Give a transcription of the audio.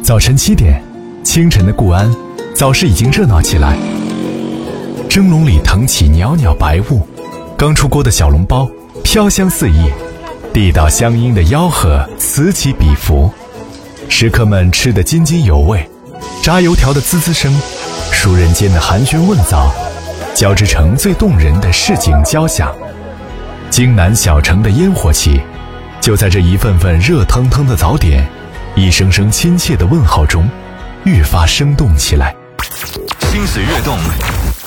早晨7点，清晨的固安早市已经热闹起来。蒸笼里腾起袅袅白雾，刚出锅的小笼包飘香四溢，地道乡音的吆喝此起彼伏。食客们吃得津津有味，炸油条的滋滋声，熟人间的寒暄问早，交织成最动人的市井交响。京南小城的烟火气，就在这一份份热腾腾的早点，一声声亲切的问候中，愈发生动起来。 心随悦动，